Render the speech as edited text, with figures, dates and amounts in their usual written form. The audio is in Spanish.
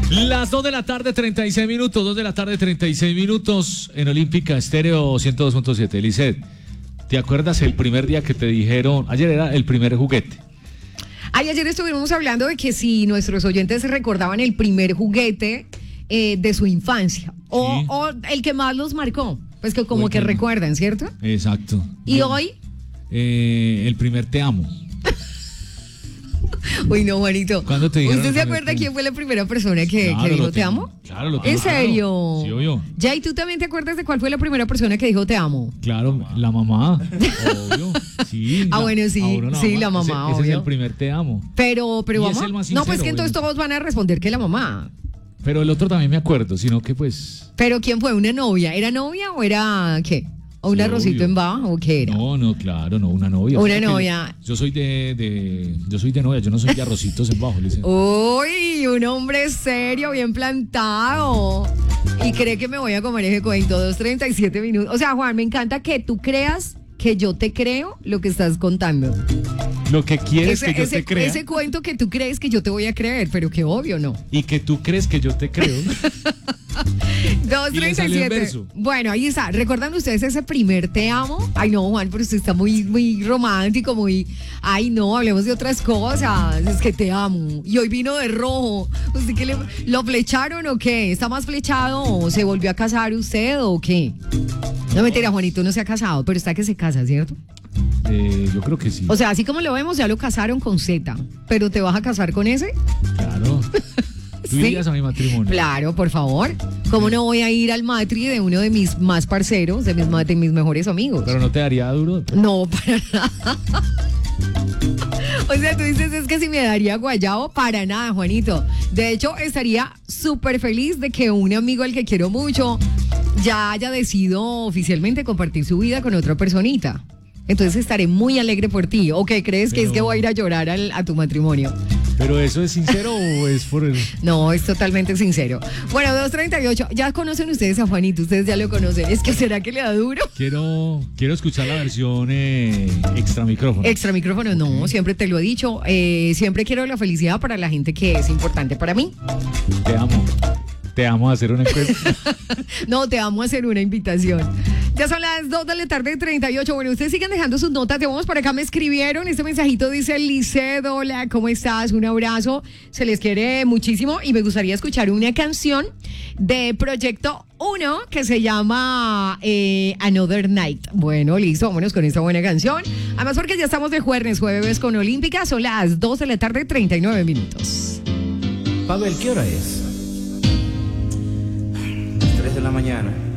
Las 2 de la tarde, 36 minutos, 2 de la tarde, 36 minutos en Olímpica Estéreo 102.7. Lisset, ¿te acuerdas el primer día que te dijeron, ayer era el primer juguete? Ayer estuvimos hablando de que si nuestros oyentes recordaban el primer juguete de su infancia o el que más los marcó, pues que como que recuerdan, ¿cierto? Exacto. ¿Y hoy? El primer te amo. Uy, no, Juanito. ¿Cuándo te dijeron? ¿Usted se acuerda quién fue la primera persona que dijo te amo? Claro, lo tengo. ¿En serio? Sí, obvio. Ya, ¿y tú también te acuerdas de cuál fue la primera persona que dijo te amo? Claro, la mamá. Obvio. Sí. Bueno, sí. Sí, la mamá, ese obvio. es el primer te amo. Pero vamos. Es el más No, pues sincero, que entonces todos van a responder que la mamá. Pero el otro también me acuerdo, sino que pues. ¿Pero quién fue? ¿Una novia? ¿Era novia o era qué? ¿O un arrocito en baja o qué era? No, claro, no, una novia. Una novia. Yo soy de novia, yo no soy de arrocitos en bajo, Lisset. Uy, un hombre serio, bien plantado. Y cree que me voy a comer ese cuento, 2:37 minutos. O sea, Juan, me encanta que tú creas que yo te creo lo que estás contando. Lo que quieres que yo te crea. Ese cuento que tú crees que yo te voy a creer, pero que obvio no. Y que tú crees que yo te creo. 2:37. Bueno, ahí está. ¿Recuerdan ustedes ese primer te amo? Ay, no, Juan, pero usted está muy romántico, muy. Ay, no, hablemos de otras cosas. Es que te amo. Y hoy vino de rojo. ¿Usted qué lo flecharon o qué? ¿Está más flechado o se volvió a casar usted o qué? No, mentira, Juanito no se ha casado, pero está que se casa, ¿cierto? Yo creo que sí. O sea, así como lo vemos, ya lo casaron con Z. ¿Pero te vas a casar con ese? Claro. ¿Tú irías a mi matrimonio? Claro, por favor. ¿Cómo no voy a ir al matri de uno de mis más parceros, de mis mejores amigos? Pero no te daría duro. No, para nada. O sea, tú dices, es que si me daría guayabo, para nada, Juanito. De hecho, estaría súper feliz de que un amigo al que quiero mucho ya haya decidido oficialmente compartir su vida con otra personita. Entonces estaré muy alegre por ti. ¿O qué crees que es que voy a ir a llorar a tu matrimonio? ¿Pero eso es sincero o es por el...? No, es totalmente sincero. Bueno, 2:38. Ya conocen ustedes a Juanito, ustedes ya lo conocen. Es que ¿será que le da duro? Quiero escuchar la versión extra micrófono. Extra micrófono, no, siempre te lo he dicho. Siempre quiero la felicidad para la gente que es importante para mí. Te amo. Te amo a hacer una encuesta. No, te amo a hacer una invitación. Ya son las 2 de la tarde, 38. Bueno, ustedes siguen dejando sus notas. Te vamos por acá, me escribieron. Este mensajito dice: Lisset, hola, ¿cómo estás? Un abrazo. Se les quiere muchísimo y me gustaría escuchar una canción de Proyecto 1 que se llama Another Night. Bueno, listo, vámonos con esta buena canción. Además, porque ya estamos de jueves con Olímpica. Son las 2 de la tarde, 39 minutos. Pavel, ¿qué hora es? 3 de la mañana.